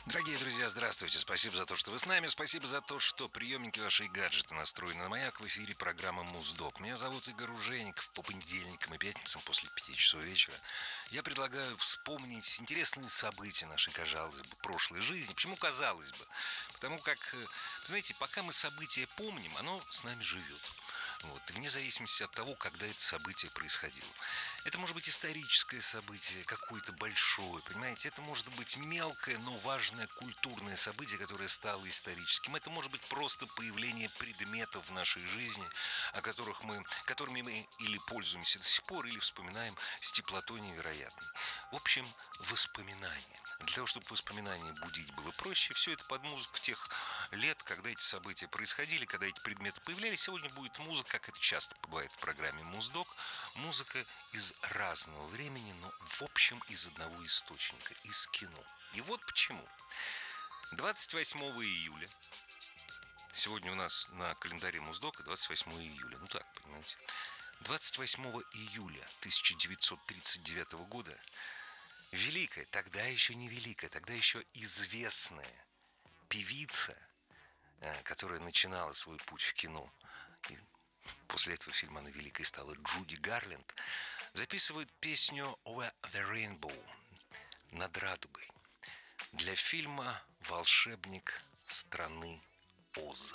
Дорогие друзья, здравствуйте. Спасибо за то, что вы с нами. Спасибо за то, что приемники ваши и гаджеты настроены на маяк. В эфире программа Муздок. Меня зовут Игорь Ужеников. По понедельникам и пятницам после 5 часов вечера я предлагаю вспомнить интересные события нашей, казалось бы, прошлой жизни. Почему казалось бы? Потому как, знаете, пока мы события помним, оно с нами живет. Вот, вне зависимости от того, когда это событие происходило. Это может быть историческое событие, какое-то большое, понимаете? Это может быть мелкое, но важное культурное событие, которое стало историческим. Это может быть просто появление предметов в нашей жизни, которыми мы или пользуемся до сих пор, или вспоминаем с теплотой невероятной. В общем, воспоминания. Для того, чтобы воспоминания будить было проще, все это под музыку тех лет, когда эти события происходили, когда эти предметы появлялись. Сегодня будет музыка, как это часто бывает в программе Муздок, музыка из разного времени, но в общем из одного источника, из кино. И вот почему. 28 июля, сегодня у нас на календаре Муздока 28 июля, ну так, понимаете, 28 июля 1939 года великая, тогда еще не великая, тогда еще известная певица, которая начинала свой путь в кино, и после этого фильма она великой стала, Джуди Гарленд, записывает песню «Over the Rainbow» «Над радугой» для фильма «Волшебник страны Оз».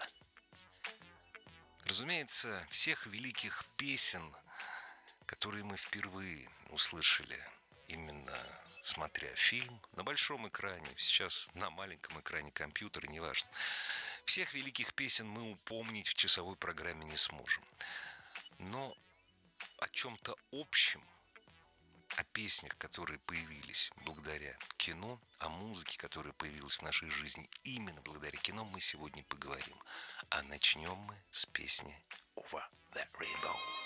Разумеется, всех великих песен, которые мы впервые услышали, именно смотря фильм на большом экране, сейчас на маленьком экране компьютера, неважно. Всех великих песен мы упомнить в часовой программе не сможем. Но о чем-то общем, о песнях, которые появились благодаря кино, о музыке, которая появилась в нашей жизни именно благодаря кино, мы сегодня поговорим. А начнем мы с песни «Over the Rainbow».